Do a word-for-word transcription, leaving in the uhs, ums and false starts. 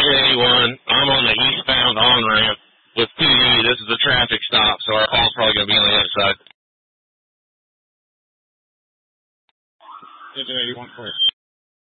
Engine eighty-one. I'm on the eastbound on-ramp with P D. This is a traffic stop, so our call's probably going to be on the other side. Engine eighty-one, clear.